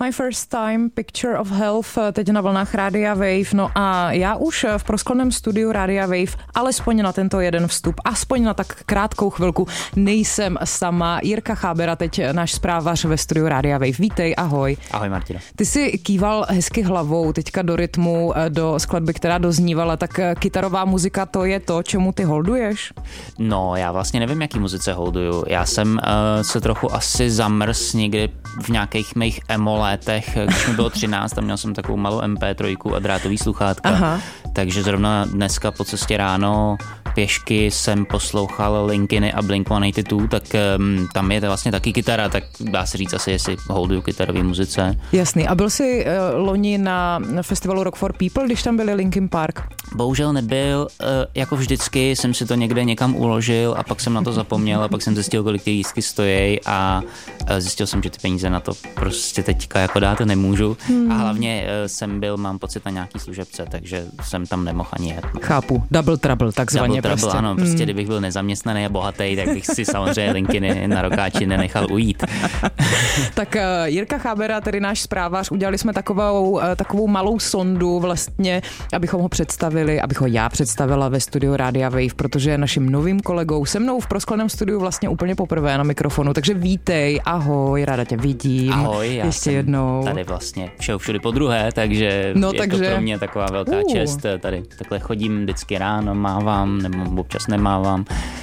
My First Time, Picture of Health, teď na vlnách Rádia Wave. No a já už v proskloném studiu Rádia Wave, alespoň na tento jeden vstup, aspoň na tak krátkou chvilku, nejsem sama. Jirka Chábera, teď náš zprávař ve studiu Rádia Wave. Vítej, ahoj. Ahoj, Martina. Ty jsi kýval hezky hlavou teďka do rytmu, do skladby, která doznívala, tak kytarová muzika, to je to, čemu ty holduješ? No, já vlastně nevím, jaký muzice holduju. Já jsem se trochu asi zamrz někdy v nějakých mých emo létech, když mi bylo 13 a měl jsem takovou malou MP3 a drátový sluchátka. Aha. Takže zrovna dneska po cestě ráno pěšky jsem poslouchal Linkiny a Blink-182, tak tam je to vlastně taky kytara, tak dá se říct asi, jestli holduju kytarový muzice. Jasný. A byl jsi loni na festivalu Rock for People, když tam byli Linkin Park? Bohužel nebyl, jako vždycky jsem si to někde někam uložil a pak jsem na to zapomněl a pak jsem zjistil, kolik ty lístky stojí a zjistil jsem, že ty peníze na to prostě teďka jako dát nemůžu a hlavně mám pocit na nějaký služebce, takže jsem tam nemohl ani jet. Chápu, double trouble takzvaně. Double trouble, prostě. Ano, prostě kdybych byl nezaměstnaný a bohatý, tak bych si samozřejmě Linkiny na rokáči nenechal ujít. Tak Jirka Chábera, tedy náš zprávař, udělali jsme takovou malou sondu vlastně, abychom ho představili, abych ho já představila ve studiu Rádia Wave, protože je naším novým kolegou se mnou v proskleném studiu vlastně úplně poprvé na mikrofonu, takže vítej, ahoj, ráda tě vidím. Ahoj, já ještě jsem jednou. Tady vlastně všude po druhé, takže je to pro mě taková velká čest. Tady takhle chodím vždycky ráno, mávám, nebo občas nemávám.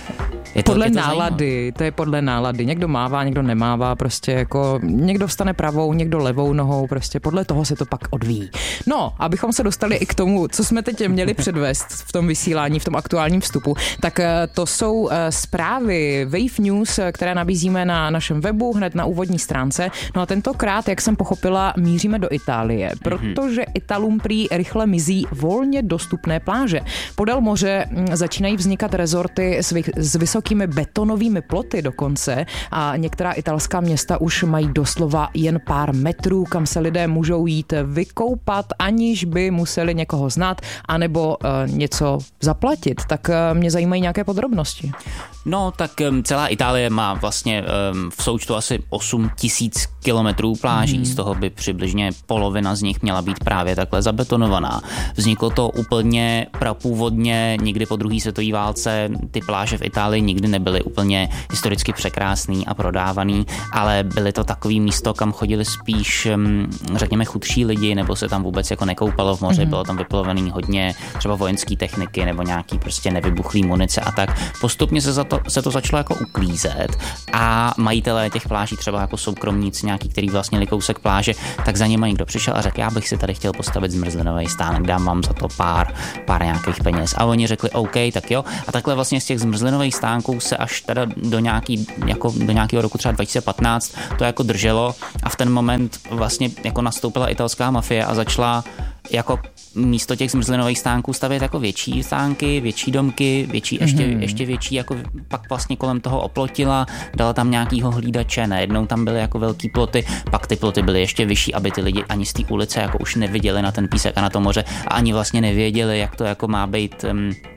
Podle nálady, to je podle nálady. Někdo mává, někdo nemává, prostě jako někdo vstane pravou, někdo levou nohou, prostě podle toho se to pak odvíjí. No, abychom se dostali i k tomu, co jsme teď měli předvést v tom vysílání, v tom aktuálním vstupu, tak to jsou zprávy Wave News, které nabízíme na našem webu, hned na úvodní stránce. No a tentokrát, jak jsem pochopila, míříme do Itálie, protože Italům prý rychle mizí volně dostupné pláže. Podél moře začínají vznikat rezorty s vysokými betonovými ploty dokonce a některá italská města už mají doslova jen pár metrů, kam se lidé můžou jít vykoupat, aniž by museli někoho znát, anebo něco zaplatit. Tak mě zajímají nějaké podrobnosti. No, tak celá Itálie má vlastně v součtu asi 8 000 kilometrů pláží, z toho by přibližně polovina z nich měla být právě takhle zabetonovaná. Vzniklo to úplně prapůvodně, nikdy po druhé světové válce, ty pláže v Itálii nikdy nebyly úplně historicky překrásný a prodávaný, ale byly to takový místo, kam chodili spíš, řekněme, chudší lidi, nebo se tam vůbec jako nekoupalo v moři, bylo tam vyplovený hodně třeba vojenské techniky nebo nějaký prostě nevybuchlý munice a tak. Postupně se to začalo jako uklízet a majitelé těch pláží, třeba jako soukromníci nějaký, který vlastnili kousek pláže, tak za nimi někdo přišel a řekl, já bych si tady chtěl postavit zmrzlinový stánek, dám vám za to pár nějakých peněz. A oni řekli, OK, tak jo. A takhle vlastně z těch zmrzlinových stánků se až teda do nějakého roku třeba 2015 to jako drželo a v ten moment vlastně jako nastoupila italská mafie a začala jako místo těch zmrzlinových stánků stavět jako větší stánky, větší domky, ještě větší, jako pak vlastně kolem toho oplotila, dala tam nějakýho hlídače, najednou tam byly jako velký ploty, pak ty ploty byly ještě vyšší, aby ty lidi ani z té ulice jako už neviděli na ten písek a na to moře a ani vlastně nevěděli, jak to jako má být,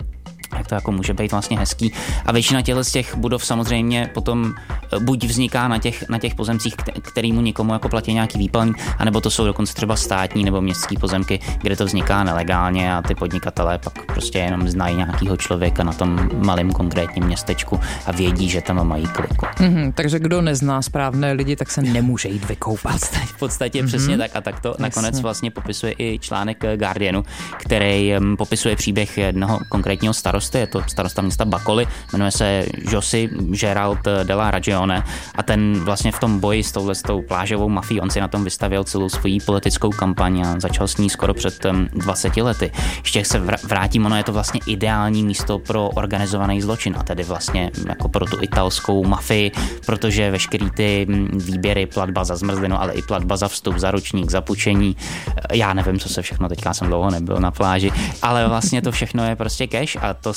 jak to jako může být vlastně hezký. A většina z těch budov samozřejmě potom buď vzniká na těch pozemcích, kterýmu nikomu jako platí nějaký výplň, anebo to jsou dokonce třeba státní nebo městský pozemky, kde to vzniká nelegálně a ty podnikatelé pak prostě jenom znají nějakýho člověka na tom malém konkrétním městečku a vědí, že tam mají kliku. Takže kdo nezná správné lidi, tak se nemůže jít vykoupat. V podstatě přesně tak a tak to nakonec vlastně popisuje i článek Guardianu, který popisuje příběh jednoho konkrétního starosty, je to starosta města Bacoli, jmenuje se José Gerald della Ragione a ten vlastně v tom boji s tou plážovou mafií, on si na tom vystavěl celou svou politickou kampaň a začal s ní skoro před 20 lety. Ještě se vrátím, ono je to vlastně ideální místo pro organizovaný zločin a tedy vlastně jako pro tu italskou mafii, protože veškerý ty výběry, platba za zmrzlinu, ale i platba za vstup, za ročník, za půjčení, já nevím, co se všechno, teďka jsem dlouho nebyl na pláži, ale vlastně to všechno je prostě cash a to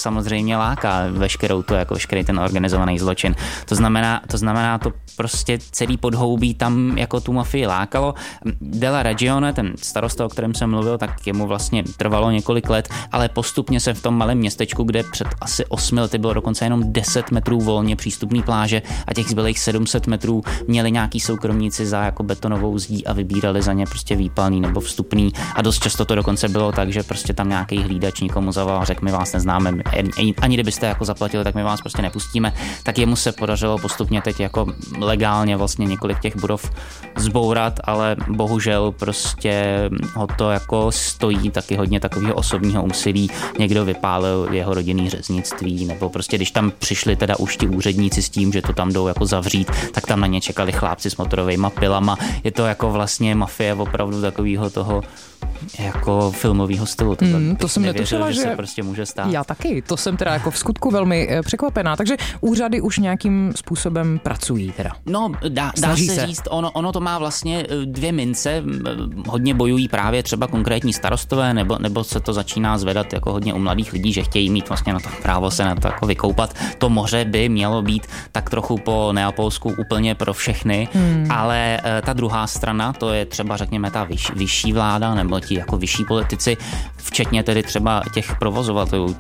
samozřejmě láká veškerý ten organizovaný zločin. To znamená to prostě celý podhoubí tam jako tu mafii lákalo. Della Regione, ten starosta, o kterém jsem mluvil, tak jemu vlastně trvalo několik let, ale postupně se v tom malém městečku, kde před asi 8 lety bylo dokonce jenom 10 metrů volně přístupný pláže a těch zbylých 700 metrů měli nějaký soukromníci za jako betonovou zdí a vybírali za ně prostě výpalný nebo vstupný a dost často to dokonce bylo tak, že prostě tam nějaký hlídač nikomu zavolal, řekl, my vás neznáme, ani kdybyste jako zaplatili, tak my vás prostě nepustíme. Tak jemu se podařilo postupně teď jako legálně vlastně několik těch budov zbourat, ale bohužel prostě ho to jako stojí taky hodně takového osobního úsilí. Někdo vypálil jeho rodinný řeznictví, nebo prostě když tam přišli teda už ti úředníci s tím, že to tam jdou jako zavřít, tak tam na ně čekali chlápci s motorovejma pilama. Je to jako vlastně mafie opravdu takového toho jako filmového stylu. To jsem netušila, že se prostě může stát. Já taky, to jsem teda jako v skutku velmi překvapená, takže úřady už nějakým způsobem pracují teda. No, dá se říct, ono to má vlastně dvě mince, hodně bojují právě třeba konkrétní starostové, nebo se to začíná zvedat jako hodně u mladých lidí, že chtějí mít vlastně na to právo se na to jako vykoupat. To moře by mělo být tak trochu po Neapolsku úplně pro všechny, ale ta druhá strana, to je třeba řekněme ta vyšší vláda, nebo ti jako vyšší politici, včetně tedy třeba těch provozovatelů,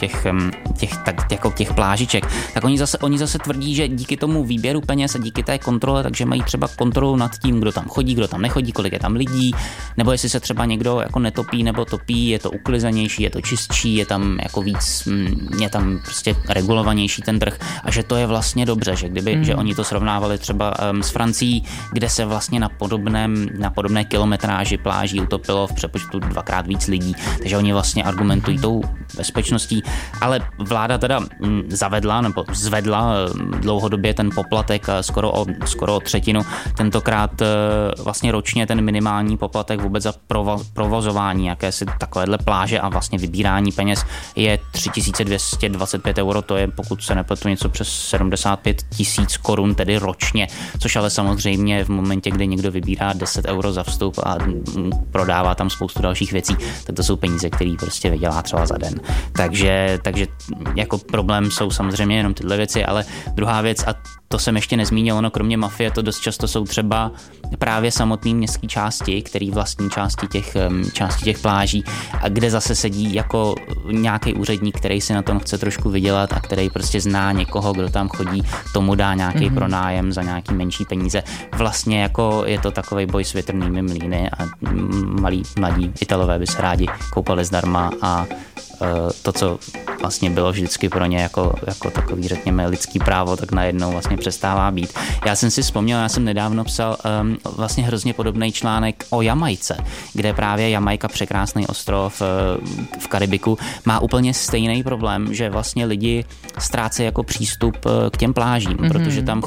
těch plážiček, tak oni zase tvrdí, že díky tomu výběru peněz a díky té kontrole, takže mají třeba kontrolu nad tím, kdo tam chodí, kdo tam nechodí, kolik je tam lidí, nebo jestli se třeba někdo jako netopí nebo topí, je to uklizenější, je to čistší, je tam jako víc, je tam prostě regulovanější ten trh a že to je vlastně dobře, že že oni to srovnávali třeba s Francií, kde se vlastně na podobné kilometráži pláží utopilo v přepočtu 2x víc lidí, takže oni vlastně argumentují tou bezpečností, ale vláda teda zavedla nebo zvedla dlouhodobě ten poplatek skoro o třetinu. Tentokrát vlastně ročně ten minimální poplatek vůbec za provozování jakési takovéhle pláže a vlastně vybírání peněz je 3225 €, to je, pokud se nepletu, něco přes 75 000 korun tedy ročně, což ale samozřejmě v momentě, kdy někdo vybírá 10 € za vstup a prodává tam spoustu dalších věcí, tak to jsou peníze, které prostě vydělá třeba za den. Takže jako problém jsou samozřejmě jenom tyhle věci, ale druhá věc, a to jsem ještě nezmínil, ono kromě mafie to dost často jsou třeba právě samotné městské části, který vlastní části těch pláží a kde zase sedí jako nějaký úředník, který si na tom chce trošku vydělat a který prostě zná někoho, kdo tam chodí, tomu dá nějaký pronájem za nějaký menší peníze. Vlastně jako je to takovej boj s větrnými mlýny a mladí Italové by se rádi koupali zdarma a to, co vlastně bylo vždycky pro ně jako takový, řekněme, lidský právo, tak najednou vlastně přestává být. Já jsem si vzpomněl, já jsem nedávno psal vlastně hrozně podobný článek o Jamajce, kde právě Jamajka, překrásný ostrov v Karibiku, má úplně stejný problém, že vlastně lidi ztrácejí jako přístup k těm plážím, protože tam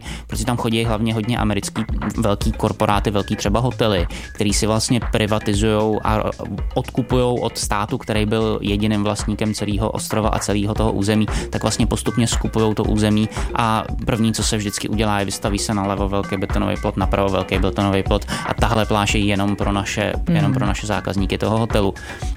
chodí hlavně hodně americký velký korporáty, velký třeba hotely, který si vlastně privatizujou a odkupujou od státu, který byl jediným vlastníkem celého ostrova a celého toho území, tak vlastně postupně skupujou to území a první, co se vždycky udělá, je vystaví se nalevo velký betonový plot, napravo velký betonový plot a tahle pláž je jenom pro naše zákazníky toho hotelu.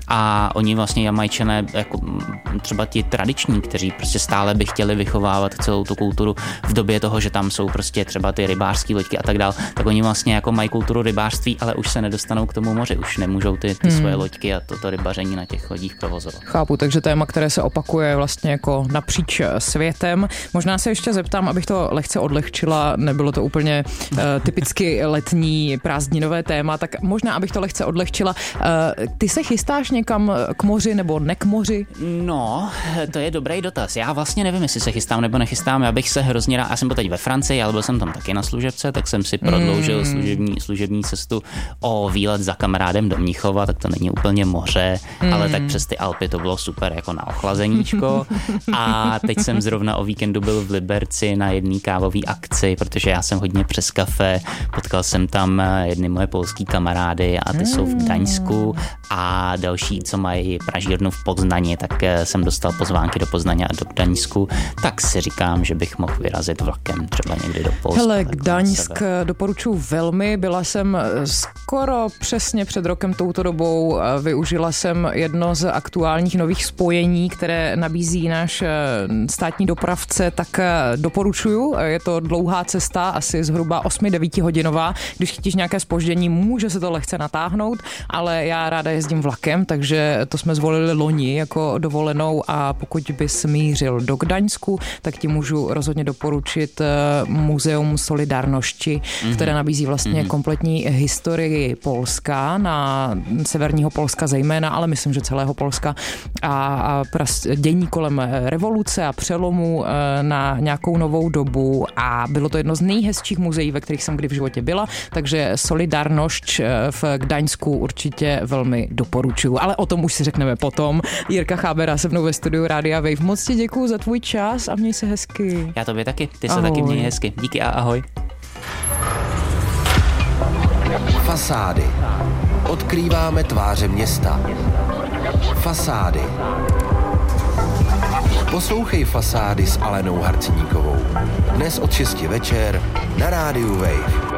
A oni vlastně Jamajčané, jako třeba ti tradiční, kteří prostě stále by chtěli vychovávat celou tu kulturu v době toho, že tam jsou prostě třeba ty rybářské loďky a tak dál, tak oni vlastně jako mají kulturu rybářství, ale už se nedostanou k tomu moři, už nemůžou ty svoje loďky a toto rybaření na těch lodích provozovat. Chápu, takže téma, které se opakuje vlastně jako napříč světem. Možná se ještě zeptám, abych to lehce odlehčila, nebylo to úplně typicky letní prázdninové téma, tak možná, abych to lehce odlehčila. Ty se chystáš někam k moři nebo ne k moři? No, to je dobrý dotaz. Já vlastně nevím, jestli se chystám nebo nechystám. Já bych se hrozně rád, já jsem byl teď ve Francii, ale byl jsem tam taky na služebce, tak jsem si prodloužil služební cestu o výlet za kamarádem do Mnichova, tak to není úplně moře, ale tak přes ty Alpy to bylo super jako na ochlazeníčko. A teď jsem zrovna o víkendu byl v Liberci na jedné kávové akci, protože já jsem hodně přes kafe, potkal jsem tam jedny moje polský kamarády a ty jsou v Gdaňsku a další, co mají pražírnu v Poznani, tak jsem dostal pozvánky do Poznaně a do Gdaňsku, tak si říkám, že bych mohl vyrazit vlakem třeba někdy do Polska. Hele, Gdaňsk doporučuji velmi, byla jsem skoro přesně před rokem touto dobou, využila jsem jedno z aktuálních nových spojení, které nabízí náš státní dopravce, tak doporučuju. Je to dlouhá cesta, asi zhruba 8-9 hodinová. Když chytíš nějaké zpoždění, může se to lehce natáhnout, ale já ráda jezdím vlakem, takže to jsme zvolili loni jako dovolenou a pokud bys mířil do Gdaňsku, tak ti můžu rozhodně doporučit Muzeum Solidarności, které nabízí vlastně kompletní historii Polska, na severního Polska zejména, ale myslím, že celého Polska a dění kolem revoluce a přelomu na nějakou novou dobu a bylo to jedno z nejhezčích muzeí, ve kterých jsem kdy v životě byla, takže Solidarność v Gdaňsku určitě velmi doporučuju, ale o tom už si řekneme potom. Jirka Chábera se mnou ve studiu Rádia Wave. Moc ti děkuju za tvůj čas a měj se hezky. Já tobě taky, ty se taky měj hezky. Díky a ahoj. Fasády. Odkrýváme tváře města. Fasády. Poslouchej Fasády s Alenou Harcníkovou. Dnes od 6 večer na Rádiu Wave.